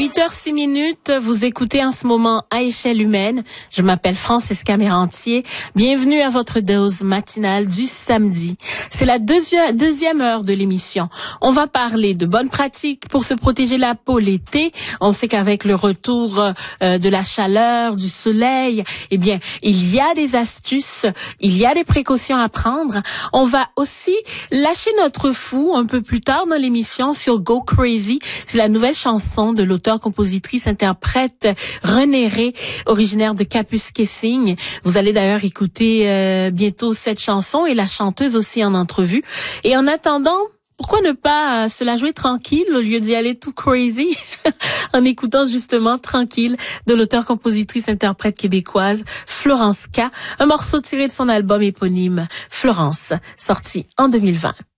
8h06, vous écoutez en ce moment À échelle humaine. Je m'appelle Francesca Mérantier. Bienvenue à votre dose matinale du samedi. C'est la deuxième heure de l'émission. On va parler de bonnes pratiques pour se protéger la peau l'été. On sait qu'avec le retour de la chaleur, du soleil, eh bien, il y a des astuces, il y a des précautions à prendre. On va aussi lâcher notre fou un peu plus tard dans l'émission sur Go Crazy. C'est la nouvelle chanson de l'auteur, compositrice, interprète René Ré, originaire de Kapuskasing. Vous allez d'ailleurs écouter bientôt cette chanson et la chanteuse aussi en entrevue. Et en attendant, pourquoi ne pas se la jouer tranquille au lieu d'y aller tout crazy en écoutant justement Tranquille de l'auteur, compositrice, interprète québécoise Florence K, un morceau tiré de son album éponyme Florence, sorti en 2020.